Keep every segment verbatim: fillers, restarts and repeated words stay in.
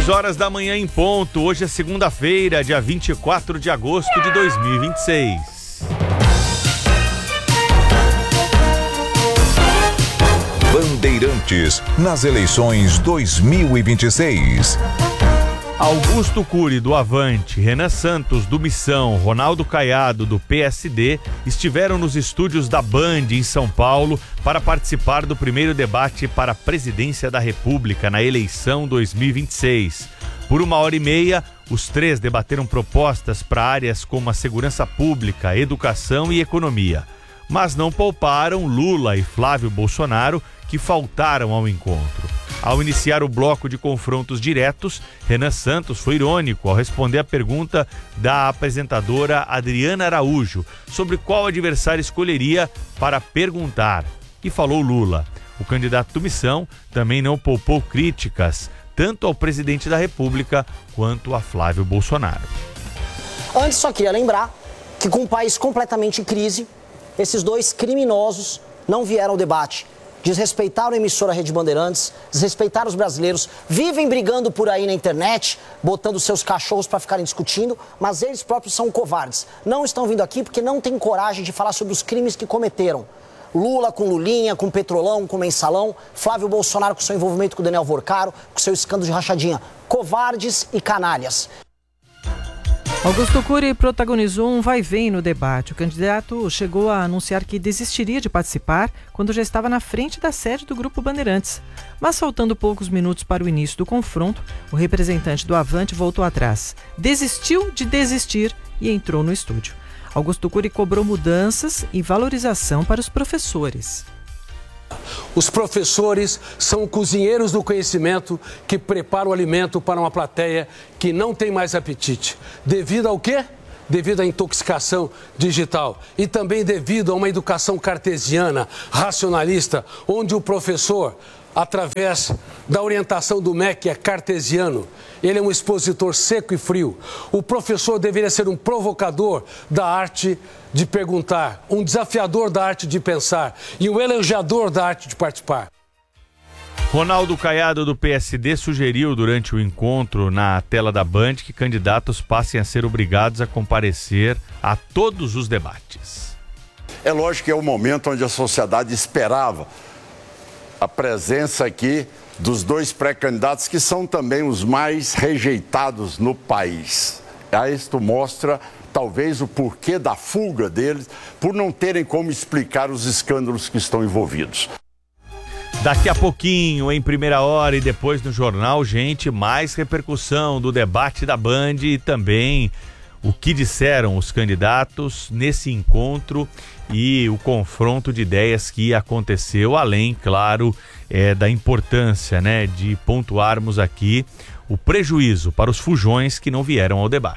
seis horas da manhã em ponto. Hoje é segunda-feira, dia vinte e quatro de agosto de dois mil e vinte e seis. Bandeirantes nas eleições dois mil e vinte e seis. Augusto Cury, do Avante, Renan Santos, do Missão, Ronaldo Caiado, do P S D, estiveram nos estúdios da Band, em São Paulo, para participar do primeiro debate para a presidência da República na eleição dois mil e vinte e seis. Por uma hora e meia, os três debateram propostas para áreas como a segurança pública, educação e economia. Mas não pouparam Lula e Flávio Bolsonaro, que faltaram ao encontro. Ao iniciar o bloco de confrontos diretos, Renan Santos foi irônico ao responder a pergunta da apresentadora Adriana Araújo sobre qual adversário escolheria para perguntar. E falou Lula. O candidato do Missão também não poupou críticas, tanto ao presidente da República quanto a Flávio Bolsonaro. Antes, só queria lembrar que com um país completamente em crise, esses dois criminosos não vieram ao debate. Desrespeitaram a emissora Rede Bandeirantes, desrespeitaram os brasileiros, vivem brigando por aí na internet, botando seus cachorros para ficarem discutindo, mas eles próprios são covardes. Não estão vindo aqui porque não têm coragem de falar sobre os crimes que cometeram. Lula com Lulinha, com Petrolão, com Mensalão, Flávio Bolsonaro com seu envolvimento com o Daniel Vorcaro, com seu escândalo de rachadinha. Covardes e canalhas. Augusto Cury protagonizou um vai-vem no debate. O candidato chegou a anunciar que desistiria de participar quando já estava na frente da sede do Grupo Bandeirantes. Mas faltando poucos minutos para o início do confronto, o representante do Avante voltou atrás. Desistiu de desistir e entrou no estúdio. Augusto Cury cobrou mudanças e valorização para os professores. Os professores são cozinheiros do conhecimento que preparam o alimento para uma plateia que não tem mais apetite. Devido ao quê? Devido à intoxicação digital e também devido a uma educação cartesiana, racionalista, onde o professor, através da orientação do M E C, que é cartesiano, ele é um expositor seco e frio. O professor deveria ser um provocador da arte de perguntar, um desafiador da arte de pensar e um elogiador da arte de participar. Ronaldo Caiado, do P S D, sugeriu durante o encontro na tela da Band que candidatos passem a ser obrigados a comparecer a todos os debates. É lógico que é o momento onde a sociedade esperava a presença aqui dos dois pré-candidatos que são também os mais rejeitados no país. Isto mostra talvez o porquê da fuga deles, por não terem como explicar os escândalos que estão envolvidos. Daqui a pouquinho, em primeira hora e depois no jornal, gente, mais repercussão do debate da Band e também o que disseram os candidatos nesse encontro e o confronto de ideias que aconteceu, além, claro, é, da importância, né, de pontuarmos aqui o prejuízo para os fujões que não vieram ao debate.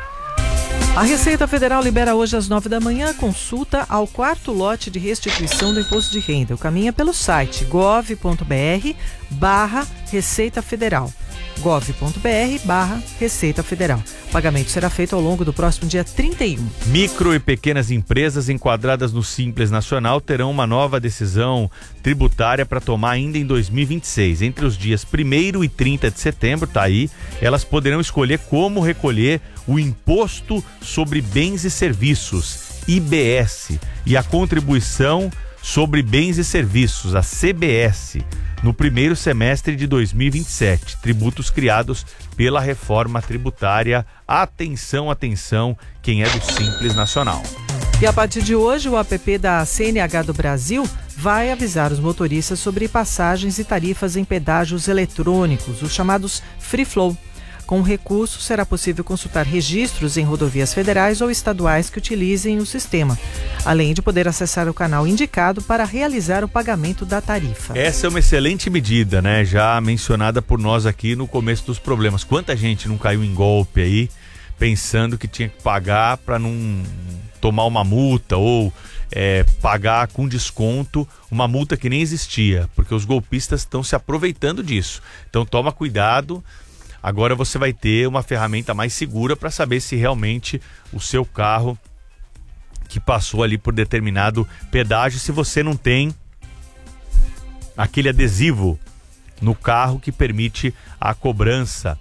A Receita Federal libera hoje às nove da manhã a consulta ao quarto lote de restituição do imposto de renda. O caminho é pelo site gov.br barra Receita Federal. gov.br barra Receita Federal. O pagamento será feito ao longo do próximo dia trinta e um. Micro e pequenas empresas enquadradas no Simples Nacional terão uma nova decisão tributária para tomar ainda em dois mil e vinte e seis. Entre os dias primeiro e trinta de setembro, tá aí, elas poderão escolher como recolher o Imposto sobre Bens e Serviços, I B S, e a Contribuição sobre Bens e Serviços, a C B S, no primeiro semestre de dois mil e vinte e sete, tributos criados pela reforma tributária. Atenção, atenção, quem é do Simples Nacional. E a partir de hoje, o app da C N H do Brasil vai avisar os motoristas sobre passagens e tarifas em pedágios eletrônicos, os chamados Free Flow. Com o recurso, será possível consultar registros em rodovias federais ou estaduais que utilizem o sistema, além de poder acessar o canal indicado para realizar o pagamento da tarifa. Essa é uma excelente medida, né? Já mencionada por nós aqui no começo dos problemas. Quanta gente não caiu em golpe aí, pensando que tinha que pagar para não tomar uma multa ou é, pagar com desconto uma multa que nem existia, porque os golpistas estão se aproveitando disso. Então toma cuidado. Agora você vai ter uma ferramenta mais segura para saber se realmente o seu carro que passou ali por determinado pedágio, se você não tem aquele adesivo no carro que permite a cobrança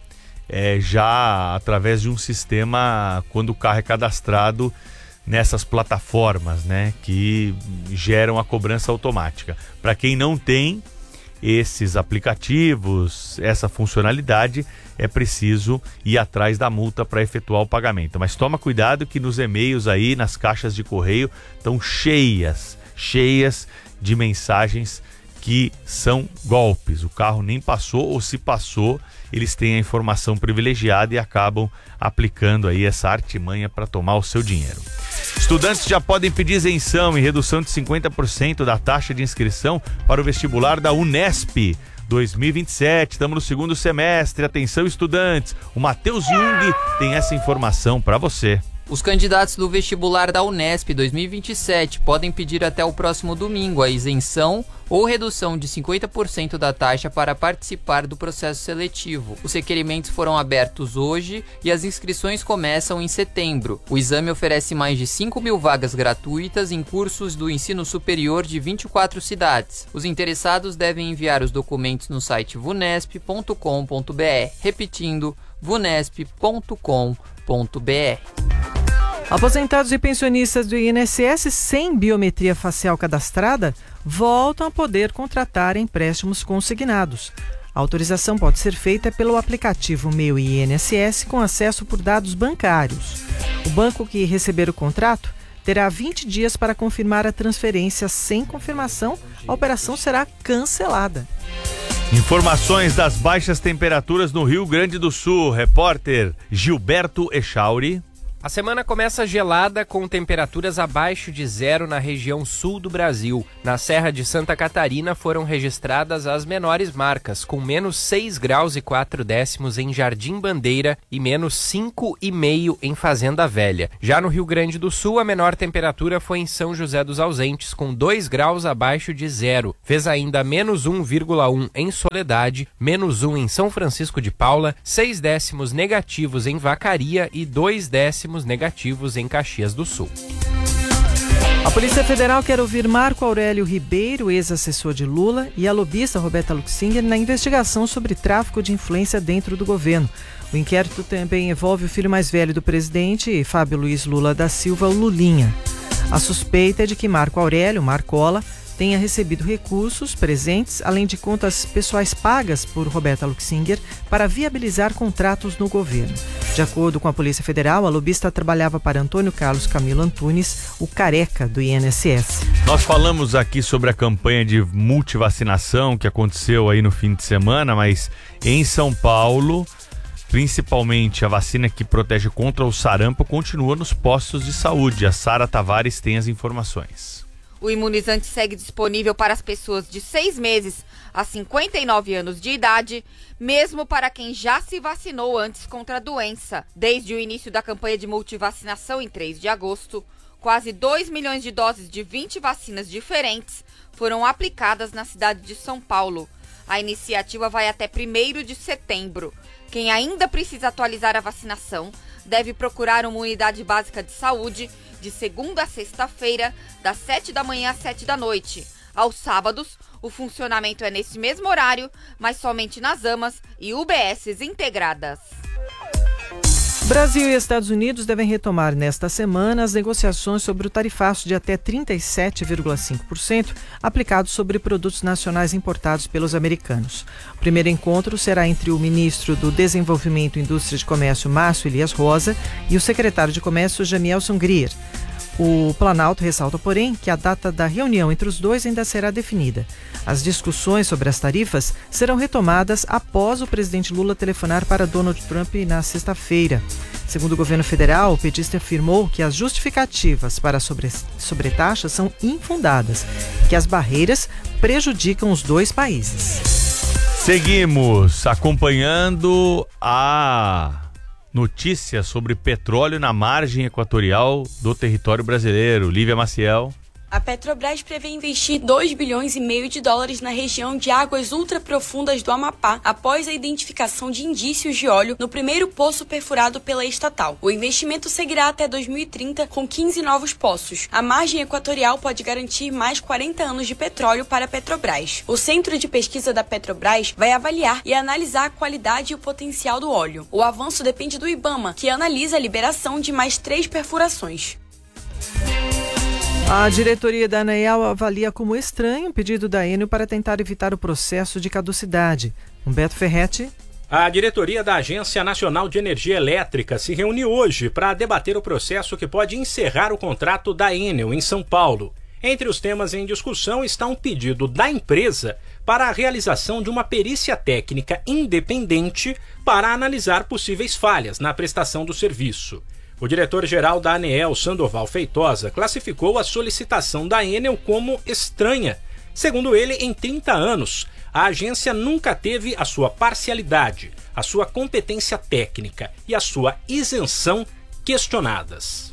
é, já através de um sistema, quando o carro é cadastrado nessas plataformas, né, que geram a cobrança automática. Para quem não tem esses aplicativos, essa funcionalidade, é preciso ir atrás da multa para efetuar o pagamento. Mas toma cuidado que nos e-mails aí, nas caixas de correio, estão cheias, cheias de mensagens que são golpes. O carro nem passou, ou se passou, eles têm a informação privilegiada e acabam aplicando aí essa artimanha para tomar o seu dinheiro. Estudantes já podem pedir isenção e redução de cinquenta por cento da taxa de inscrição para o vestibular da Unesp dois mil e vinte e sete. Estamos no segundo semestre. Atenção, estudantes. O Matheus Jung tem essa informação para você. Os candidatos do vestibular da Unesp dois mil e vinte e sete podem pedir até o próximo domingo a isenção ou redução de cinquenta por cento da taxa para participar do processo seletivo. Os requerimentos foram abertos hoje e as inscrições começam em setembro. O exame oferece mais de cinco mil vagas gratuitas em cursos do ensino superior de vinte e quatro cidades. Os interessados devem enviar os documentos no site vunesp ponto com ponto br. Repetindo, vunesp ponto com ponto br. Aposentados e pensionistas do I N S S sem biometria facial cadastrada voltam a poder contratar empréstimos consignados. A autorização pode ser feita pelo aplicativo Meu I N S S com acesso por dados bancários. O banco que receber o contrato terá vinte dias para confirmar a transferência. Sem confirmação, a operação será cancelada. Informações das baixas temperaturas no Rio Grande do Sul. Repórter Gilberto Echauri. A semana começa gelada com temperaturas abaixo de zero na região sul do Brasil. Na Serra de Santa Catarina foram registradas as menores marcas, com menos seis graus e quatro décimos em Jardim Bandeira e menos cinco e meio em Fazenda Velha. Já no Rio Grande do Sul, a menor temperatura foi em São José dos Ausentes, com dois graus abaixo de zero. Fez ainda menos um vírgula um em Soledade, menos um em São Francisco de Paula, seis décimos negativos em Vacaria e dois décimos negativos em Caxias do Sul. A Polícia Federal quer ouvir Marco Aurélio Ribeiro, ex-assessor de Lula, e a lobista Roberta Luxinger na investigação sobre tráfico de influência dentro do governo. O inquérito também envolve o filho mais velho do presidente, Fábio Luiz Lula da Silva, o Lulinha. A suspeita é de que Marco Aurélio, Marcola, tenha recebido recursos, presentes, além de contas pessoais pagas por Roberta Luxinger para viabilizar contratos no governo. De acordo com a Polícia Federal, a lobista trabalhava para Antônio Carlos Camilo Antunes, o careca do I N S S. Nós falamos aqui sobre a campanha de multivacinação que aconteceu aí no fim de semana, mas em São Paulo, principalmente a vacina que protege contra o sarampo continua nos postos de saúde. A Sara Tavares tem as informações. O imunizante segue disponível para as pessoas de seis meses a cinquenta e nove anos de idade, mesmo para quem já se vacinou antes contra a doença. Desde o início da campanha de multivacinação em três de agosto, quase dois milhões de doses de vinte vacinas diferentes foram aplicadas na cidade de São Paulo. A iniciativa vai até primeiro de setembro. Quem ainda precisa atualizar a vacinação deve procurar uma unidade básica de saúde de segunda a sexta-feira, das sete da manhã às sete da noite. Aos sábados, o funcionamento é nesse mesmo horário, mas somente nas AMAs e U B Ss integradas. Brasil e Estados Unidos devem retomar nesta semana as negociações sobre o tarifaço de até trinta e sete vírgula cinco por cento aplicado sobre produtos nacionais importados pelos americanos. O primeiro encontro será entre o ministro do Desenvolvimento, Indústria e Comércio, Márcio Elias Rosa, e o secretário de Comércio, Jamielson Grier. O Planalto ressalta, porém, que a data da reunião entre os dois ainda será definida. As discussões sobre as tarifas serão retomadas após o presidente Lula telefonar para Donald Trump na sexta-feira. Segundo o governo federal, o petista afirmou que as justificativas para a sobre, sobretaxa são infundadas e que as barreiras prejudicam os dois países. Seguimos acompanhando a notícia sobre petróleo na margem equatorial do território brasileiro. Lívia Maciel. A Petrobras prevê investir dois bilhões e meio de dólares na região de águas ultraprofundas do Amapá, após a identificação de indícios de óleo no primeiro poço perfurado pela estatal. O investimento seguirá até dois mil e trinta com quinze novos poços. A margem equatorial pode garantir mais quarenta anos de petróleo para a Petrobras. O Centro de Pesquisa da Petrobras vai avaliar e analisar a qualidade e o potencial do óleo. O avanço depende do IBAMA, que analisa a liberação de mais três perfurações. A diretoria da ANEEL avalia como estranho o pedido da Enel para tentar evitar o processo de caducidade. Humberto Ferretti. A diretoria da Agência Nacional de Energia Elétrica se reuniu hoje para debater o processo que pode encerrar o contrato da Enel em São Paulo. Entre os temas em discussão está um pedido da empresa para a realização de uma perícia técnica independente para analisar possíveis falhas na prestação do serviço. O diretor-geral da ANEEL, Sandoval Feitosa, classificou a solicitação da Enel como estranha. Segundo ele, em trinta anos, a agência nunca teve a sua parcialidade, a sua competência técnica e a sua isenção questionadas.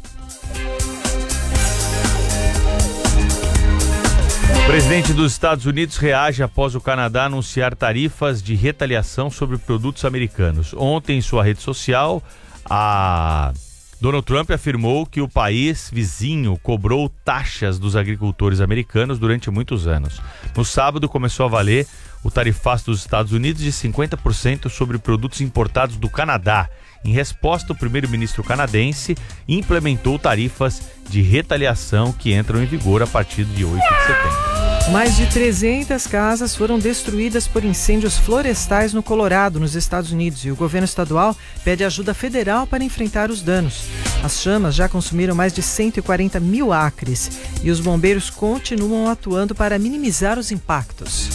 O presidente dos Estados Unidos reage após o Canadá anunciar tarifas de retaliação sobre produtos americanos. Ontem, em sua rede social, a Donald Trump afirmou que o país vizinho cobrou taxas dos agricultores americanos durante muitos anos. No sábado, começou a valer o tarifaço dos Estados Unidos de cinquenta por cento sobre produtos importados do Canadá. Em resposta, o primeiro-ministro canadense implementou tarifas de retaliação que entram em vigor a partir de oito de setembro. Mais de trezentas casas foram destruídas por incêndios florestais no Colorado, nos Estados Unidos, e o governo estadual pede ajuda federal para enfrentar os danos. As chamas já consumiram mais de cento e quarenta mil acres e os bombeiros continuam atuando para minimizar os impactos.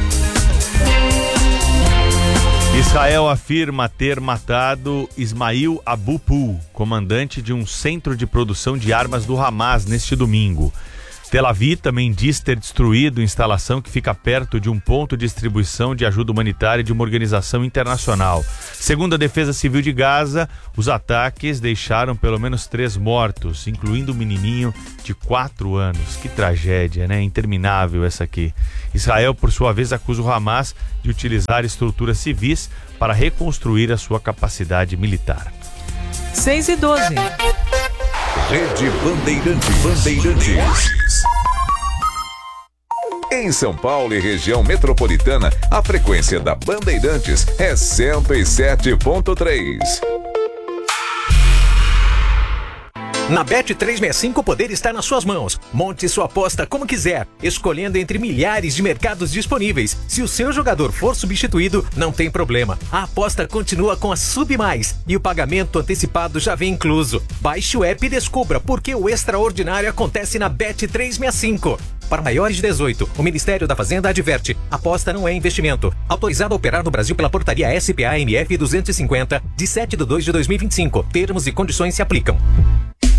Israel afirma ter matado Ismail Abu Pul, comandante de um centro de produção de armas do Hamas, neste domingo. Tel Aviv também diz ter destruído instalação que fica perto de um ponto de distribuição de ajuda humanitária de uma organização internacional. Segundo a Defesa Civil de Gaza, os ataques deixaram pelo menos três mortos, incluindo um menininho de quatro anos. Que tragédia, né? Interminável essa aqui. Israel, por sua vez, acusa o Hamas de utilizar estruturas civis para reconstruir a sua capacidade militar. seis e doze. Rede Bandeirantes. Bandeirantes. Em São Paulo e região metropolitana, a frequência da Bandeirantes é cento e sete ponto três. Na Bet trezentos e sessenta e cinco o poder está nas suas mãos. Monte sua aposta como quiser, escolhendo entre milhares de mercados disponíveis. Se o seu jogador for substituído, não tem problema. A aposta continua com a Sub Mais e o pagamento antecipado já vem incluso. Baixe o app e descubra por que o extraordinário acontece na Bet trezentos e sessenta e cinco. Para maiores de dezoito, o Ministério da Fazenda adverte: aposta não é investimento. Autorizado a operar no Brasil pela portaria S P A M F duzentos e cinquenta, de sete de dois de dois mil e vinte e cinco. Termos e condições se aplicam.